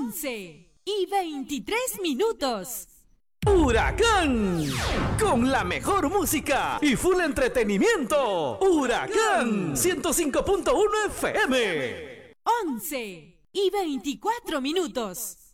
11:23. Huracán, con la mejor música y full entretenimiento. Huracán 105.1 FM. 11:24.